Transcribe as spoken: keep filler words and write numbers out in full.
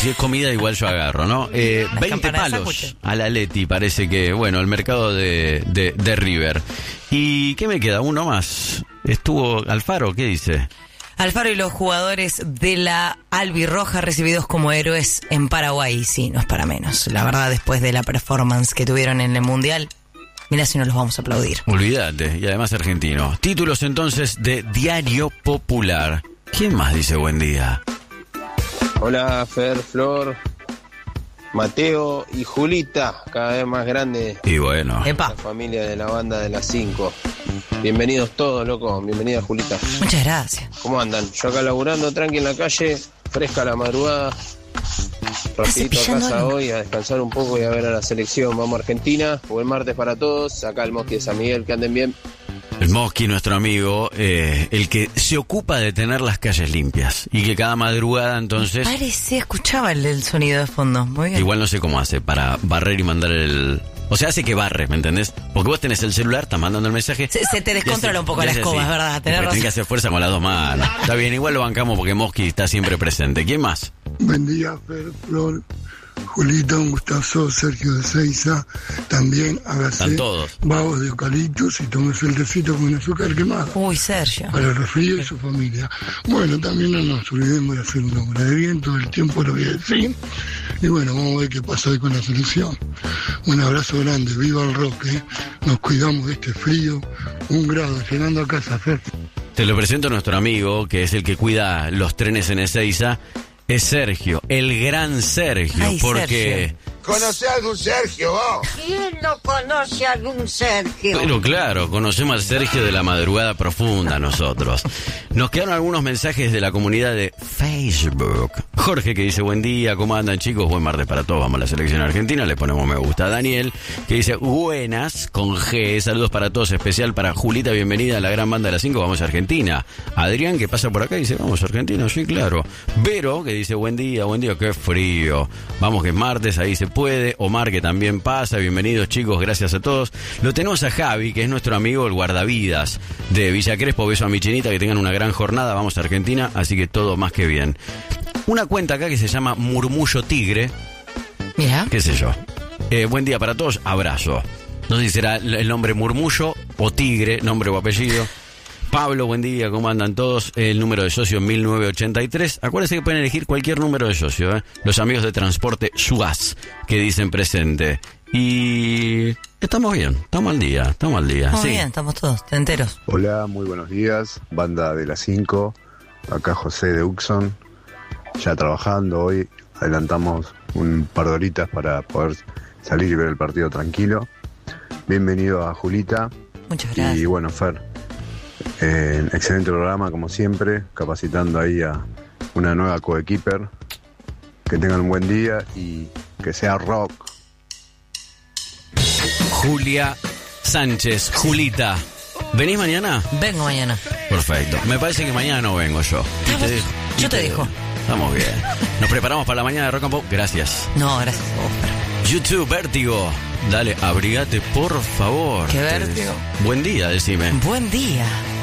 Si es comida, igual yo agarro, ¿no? Eh, veinte palos a la Leti, parece que, bueno, el mercado de, de, de River. ¿Y qué me queda? Uno más. ¿Estuvo Alfaro? ¿Qué dice? Alfaro y los jugadores de la Albirroja recibidos como héroes en Paraguay. Sí, no es para menos. La verdad, después de la performance que tuvieron en el Mundial, mirá si no los vamos a aplaudir. Olvídate, y además argentino. Títulos entonces de Diario Popular. ¿Quién más dice buen día? Hola, Fer, Flor, Mateo y Julita, cada vez más grande. Y bueno. Epa. La familia de la banda de las cinco. Bienvenidos todos, loco. Bienvenida, Julita. Muchas gracias. ¿Cómo andan? Yo acá laburando, tranqui en la calle, fresca la madrugada. Rapidito a casa algo? hoy, a descansar un poco y a ver a la selección. Vamos a Argentina. Buen martes para todos. Acá el Mosqui de San Miguel, que anden bien. El Mosqui, nuestro amigo, eh, el que se ocupa de tener las calles limpias. Y que cada madrugada, entonces... Parece, escuchaba el, el sonido de fondo. Muy bien. Igual no sé cómo hace para barrer y mandar el... O sea, hace que barre, ¿me entendés? Porque vos tenés el celular, estás mandando el mensaje... Se, se te descontrola hace, un poco la escoba, es verdad. Tenés razón. Tenés que hacer fuerza con las dos manos. Está bien, igual lo bancamos porque Mosqui está siempre presente. ¿Quién más? Buen día, Fer, Flor, Julita, un gustazo, Sergio de Seiza. También hágase babos de eucaliptus y tómese el tecito con azúcar quemada. Uy, Sergio. Para el resfrío y su familia. Bueno, también no nos olvidemos de hacer una obra de bien todo el tiempo, lo voy a decir. Y bueno, vamos a ver qué pasa hoy con la selección. Un abrazo grande, viva el rock, ¿eh? Nos cuidamos de este frío. Un grado, llegando a casa, Fer. Te lo presento a nuestro amigo, que es el que cuida los trenes en Ezeiza. Es Sergio, el gran Sergio. Ay, porque... Sergio. ¿Conoce a algún Sergio, vos? ¿Quién no conoce a algún Sergio? Pero claro, conocemos al Sergio de la madrugada profunda nosotros. Nos quedaron algunos mensajes de la comunidad de Facebook. Jorge, que dice, buen día, ¿cómo andan, chicos? Buen martes para todos, vamos a la selección argentina, le ponemos me gusta. Daniel, que dice, buenas, con G, saludos para todos, especial para Julita, bienvenida a la gran banda de las cinco, vamos a Argentina. Adrián, que pasa por acá, dice, vamos a Argentina, sí, claro. Vero, que dice, buen día, buen día, qué frío. Vamos que es martes, ahí se puede. Omar, que también pasa, bienvenidos chicos, gracias a todos. Lo tenemos a Javi, que es nuestro amigo el guardavidas de Villa Crespo, beso a mi chinita, que tengan una gran jornada, vamos a Argentina, así que todo más que bien. Una cuenta acá que se llama Murmullo Tigre. Mira. ¿Qué sé yo? Eh, buen día para todos, abrazo. No sé si será el nombre Murmullo o Tigre, nombre o apellido. Pablo, buen día, ¿cómo andan todos? El número de socio mil novecientos ochenta y tres. Acuérdense que pueden elegir cualquier número de socio, ¿eh? Los amigos de Transporte Suaz, que dicen presente. Y estamos bien, estamos al día, estamos al día. Estamos sí. bien, estamos todos enteros. Hola, muy buenos días, banda de las cinco. Acá José de Uxon, ya trabajando hoy. Adelantamos un par de horitas para poder salir y ver el partido tranquilo. Bienvenido a Julita. Muchas gracias. Y bueno, Fer, eh, excelente programa como siempre, capacitando ahí a una nueva coequiper. Que tengan un buen día y que sea rock. Julia Sánchez, Julita, ¿venís mañana? Vengo mañana. Perfecto, me parece que mañana no vengo yo. ¿Y te dejo? Yo te dejo. Estamos bien. Nos preparamos para la mañana de Rock and Pop. Gracias. No, gracias a vos, Fer. YouTube, Vértigo. Dale, abrigate, por favor. ¿Qué vértigo? Buen día, decime. Buen día.